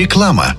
Реклама.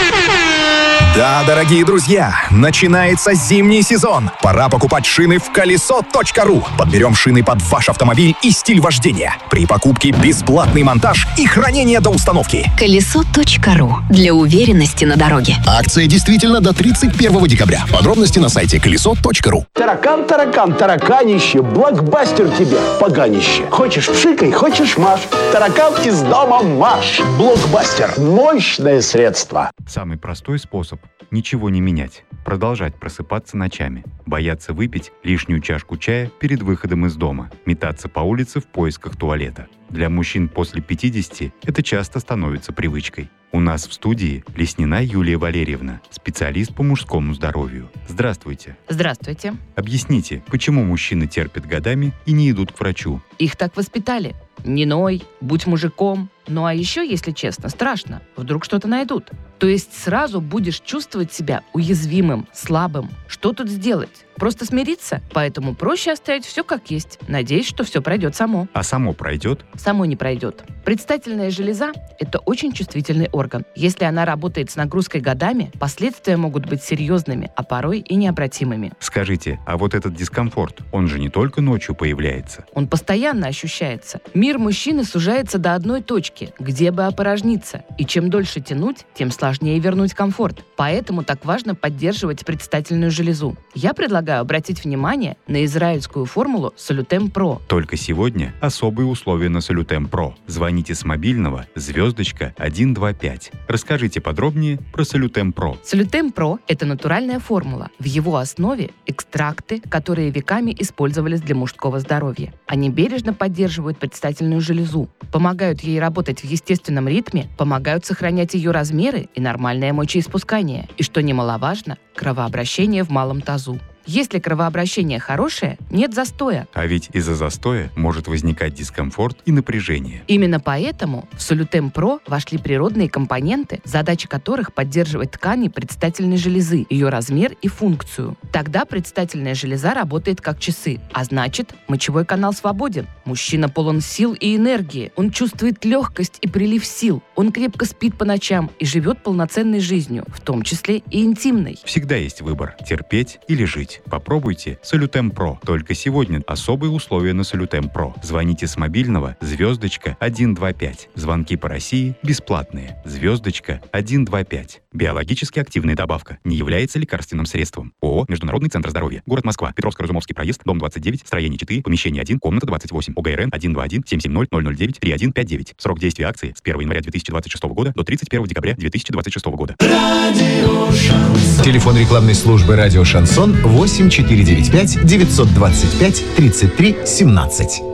Да, дорогие друзья, начинается зимний сезон. Пора покупать шины в колесо.ру. Подберем шины под ваш автомобиль и стиль вождения. При покупке бесплатный монтаж и хранение до установки. Колесо.ру. Для уверенности на дороге. Акция действительно до 31 декабря. Подробности на сайте колесо.ру. Таракан, тараканище, блокбастер тебе, поганище. Хочешь пшикай, хочешь маш. Таракан из дома марш. Блокбастер. Мощное средство. Самый простой способ – ничего не менять. Продолжать просыпаться ночами. Бояться выпить лишнюю чашку чая перед выходом из дома. Метаться по улице в поисках туалета. Для мужчин после 50 это часто становится привычкой. У нас в студии Леснина Юлия Валерьевна, специалист по мужскому здоровью. Здравствуйте. Здравствуйте. Объясните, почему мужчины терпят годами и не идут к врачу? Их так воспитали. Не ной, будь мужиком. Ну а еще, если честно, страшно. Вдруг что-то найдут. То есть сразу будешь чувствовать себя уязвимым, слабым. Что тут сделать? Просто смириться? Поэтому проще оставить все как есть. Надеюсь, что все пройдет само. А само пройдет? Само не пройдет. Предстательная железа – это очень чувствительный орган. Если она работает с нагрузкой годами, последствия могут быть серьезными, а порой и необратимыми. Скажите, а вот этот дискомфорт, он же не только ночью появляется? Он постоянно ощущается. Мир мужчины сужается до одной точки, где бы опорожниться. И чем дольше тянуть, тем сложнее вернуть комфорт. Поэтому так важно поддерживать предстательную железу. Я предлагаю обратить внимание на израильскую формулу Солютем Про. Только сегодня особые условия на Солютем Про. Звоните с мобильного *125. Расскажите подробнее про Солютем Про. Солютем Про – это натуральная формула. В его основе экстракты, которые веками использовались для мужского здоровья. Они бережно поддерживают предстательную железу, помогают ей работать в естественном ритме, помогают сохранять ее размеры и нормальное мочеиспускание. И, что немаловажно, кровообращение в малом тазу. Если кровообращение хорошее, нет застоя. А ведь из-за застоя может возникать дискомфорт и напряжение. Именно поэтому в Солютем Про вошли природные компоненты, задача которых поддерживать ткани предстательной железы, ее размер и функцию. Тогда предстательная железа работает как часы, а значит, мочевой канал свободен. Мужчина полон сил и энергии, он чувствует легкость и прилив сил, он крепко спит по ночам и живет полноценной жизнью, в том числе и интимной. Всегда есть выбор – терпеть или жить. Попробуйте Солютем Про. Только сегодня особые условия на Солютем Про. Звоните с мобильного *125. Звонки по России бесплатные. *125. Биологически активная добавка. Не является лекарственным средством. ООО «Международный центр здоровья». Город Москва. Петровско-Разумовский проезд, дом 29, строение 4, помещение 1, комната 28. ОГРН 121-770-009-3159. Срок действия акции с 1 января 2026 года до 31 декабря 2026 года. Телефон рекламной службы «Радио Шансон» 8 495 925 33 17.